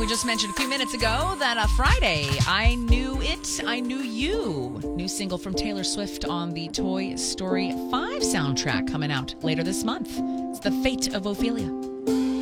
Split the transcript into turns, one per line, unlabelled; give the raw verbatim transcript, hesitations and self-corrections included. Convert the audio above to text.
we just mentioned a few minutes ago that uh, Friday, I Knew It, I Knew You. New single from Taylor Swift on the Toy Story five soundtrack coming out later this month. It's The Fate of Ophelia.